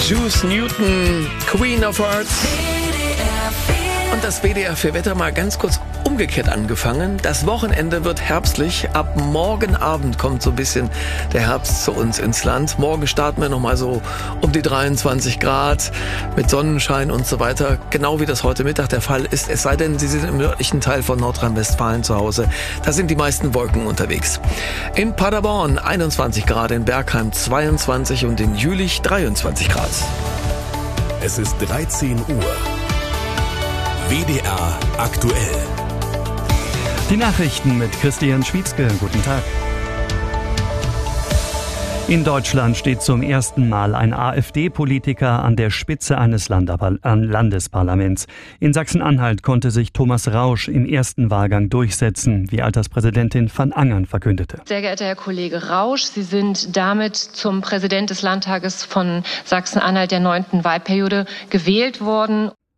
Juice Newton, Queen of Hearts. Und das WDR 4 Wetter mal ganz kurz umgekehrt angefangen. Das Wochenende wird herbstlich. Ab morgen Abend kommt so ein bisschen der Herbst zu uns ins Land. Morgen starten wir nochmal so um die 23 Grad mit Sonnenschein und so weiter. Genau wie das heute Mittag der Fall ist. Es sei denn, Sie sind im nördlichen Teil von Nordrhein-Westfalen zu Hause. Da sind die meisten Wolken unterwegs. In Paderborn 21 Grad, in Bergheim 22 und in Jülich 23 Grad. Es ist 13 Uhr. WDR aktuell. Die Nachrichten mit Christian Schwietzke. Guten Tag. In Deutschland steht zum ersten Mal ein AfD-Politiker an der Spitze eines Landesparlaments. In Sachsen-Anhalt konnte sich Thomas Rausch im ersten Wahlgang durchsetzen, wie Alterspräsidentin van Angern verkündete. Sehr geehrter Herr Kollege Rausch, Sie sind damit zum Präsident des Landtages von Sachsen-Anhalt der 9. Wahlperiode gewählt worden.